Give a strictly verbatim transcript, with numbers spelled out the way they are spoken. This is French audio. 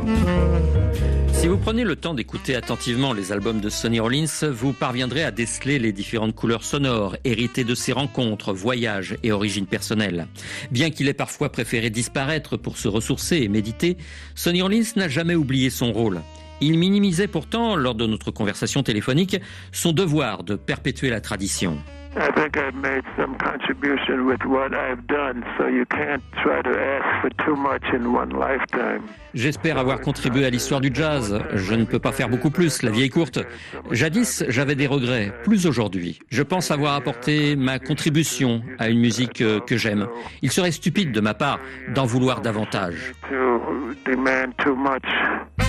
Si vous prenez le temps d'écouter attentivement les albums de Sonny Rollins, vous parviendrez à déceler les différentes couleurs sonores, héritées de ses rencontres, voyages et origines personnelles. Bien qu'il ait parfois préféré disparaître pour se ressourcer et méditer, Sonny Rollins n'a jamais oublié son rôle. Il minimisait pourtant, lors de notre conversation téléphonique, son devoir de perpétuer la tradition. I think I've made some contribution with what I've done, so you can't try to ask for too much in one lifetime. J'espère avoir contribué à l'histoire du jazz. Je ne peux pas faire beaucoup plus, la vie est courte. Jadis, j'avais des regrets, plus aujourd'hui. Je pense avoir apporté ma contribution à une musique que j'aime. Il serait stupide de ma part d'en vouloir davantage. To demand too much.